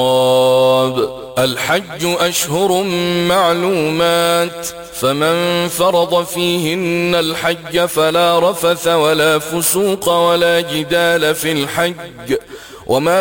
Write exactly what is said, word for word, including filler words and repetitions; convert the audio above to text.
الحج أشهر معلومات، فمن فرض فيهن الحج فلا رفث ولا فسوق ولا جدال في الحج، وما